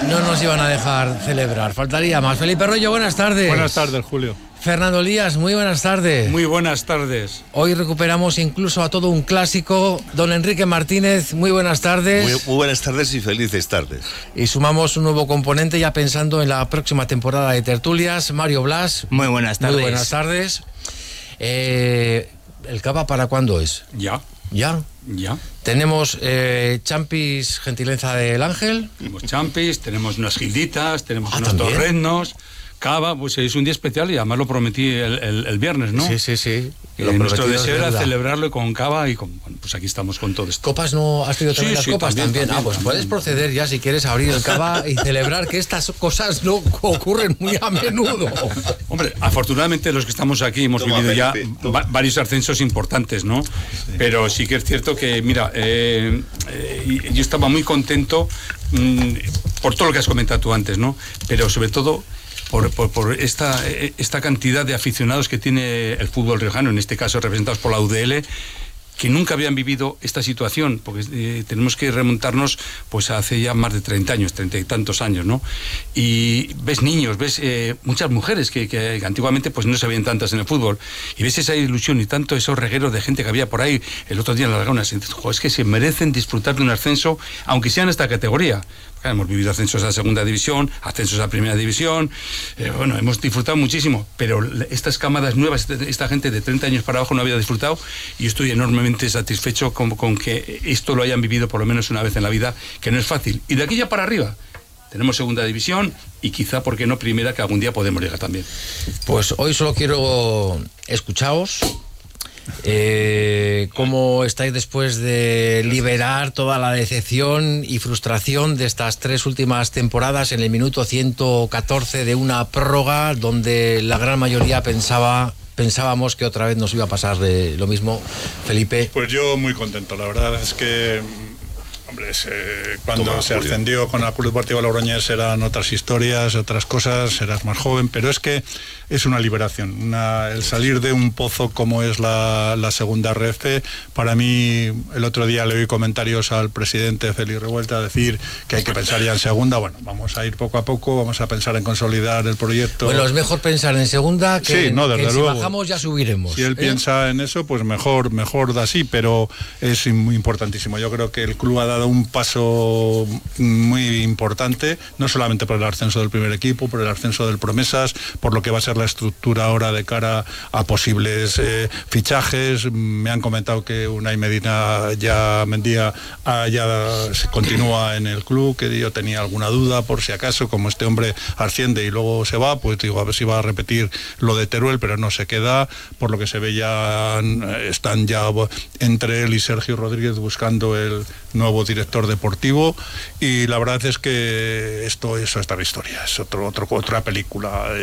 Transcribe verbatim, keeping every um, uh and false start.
no nos iban a dejar celebrar. Faltaría más. Felipe Rollo, buenas tardes. Buenas tardes, Julio. Fernando Lías, muy buenas tardes. Muy buenas tardes. Hoy recuperamos incluso a todo un clásico. Don Enrique Martínez, muy buenas tardes. Muy, muy buenas tardes y felices tardes. Y sumamos un nuevo componente ya pensando en la próxima temporada de Tertulias. Mario Blas. Muy buenas tardes. Muy buenas tardes. Eh, ¿El Cava para cuándo es? Ya. ¿Ya? Ya. Tenemos eh, champis, gentileza del Ángel. Tenemos champis, tenemos unas gilditas, tenemos Ah, unos ¿también? torreznos, cava, pues es un día especial y además lo prometí el, el, el viernes, ¿no? Sí, sí, sí. Eh, Lo nuestro prometido es deseo era deuda. celebrarlo con cava y con, bueno, pues aquí estamos con todo esto. ¿Copas no has pedido también Sí, las sí, copas? también, También. también, Ah, pues también. puedes proceder ya si quieres abrir el Cava y celebrar que estas cosas no ocurren muy a menudo. Hombre, afortunadamente los que estamos aquí hemos Toma, vivido ya Felipe, toma. va- varios ascensos importantes, ¿no? Sí. Pero sí que es cierto que, mira, eh, eh, yo estaba muy contento mmm, por todo lo que has comentado tú antes, ¿no? Pero sobre todo por, por, por esta, esta cantidad de aficionados que tiene el fútbol riojano, en este caso representados por la U D L, que nunca habían vivido esta situación, porque eh, tenemos que remontarnos pues hace ya más de treinta años, treinta y tantos años, ¿no? Y ves niños, ves eh, muchas mujeres que, que antiguamente pues no se veían tantas en el fútbol, y ves esa ilusión y tanto esos regueros de gente que había por ahí el otro día en las Lagunas, y dices, "Jo, es que se merecen disfrutar de un ascenso, aunque sea en esta categoría". Claro, hemos vivido ascensos a segunda división, ascensos a primera división, eh, bueno, hemos disfrutado muchísimo, pero estas camadas nuevas, esta gente de treinta años para abajo no había disfrutado, y yo estoy enormemente satisfecho con, con que esto lo hayan vivido por lo menos una vez en la vida, que no es fácil. Y de aquí ya para arriba tenemos segunda división y quizá, ¿por qué no primera, que algún día podemos llegar también? Pues hoy solo quiero escucharos. Eh, ¿Cómo estáis después de liberar toda la decepción y frustración de estas tres últimas temporadas en el minuto ciento catorce de una prórroga donde la gran mayoría pensaba pensábamos que otra vez nos iba a pasar de lo mismo? Felipe. Pues yo muy contento, la verdad es que, hombre, se, cuando Toma, se Julio. ascendió con el Club Deportivo Logroñés eran otras historias, otras cosas, eras más joven, pero es que es una liberación, una, el salir de un pozo como es la, la segunda R F. Para mí, el otro día le oí comentarios al presidente Félix Revuelta decir que hay que pensar ya en segunda. Bueno, vamos a ir poco a poco, vamos a pensar en consolidar el proyecto. Bueno, es mejor pensar en segunda que, Sí, no, desde que si luego. bajamos ya subiremos. Si él ¿eh? piensa en eso, pues mejor, mejor da así, pero es muy importantísimo. Yo creo que el club ha dado un paso muy importante, no solamente por el ascenso del primer equipo, por el ascenso del Promesas, por lo que va a ser la estructura ahora de cara a posibles eh, fichajes. Me han comentado que Unai Medina ya Mendía ah, ya se continúa en el club, que yo tenía alguna duda por si acaso, como este hombre asciende y luego se va, pues digo, a ver si va a repetir lo de Teruel, pero no se queda. Por lo que se ve ya están ya entre él y Sergio Rodríguez buscando el nuevo director deportivo, y la verdad es que esto es otra historia, es otro, otro, otra película.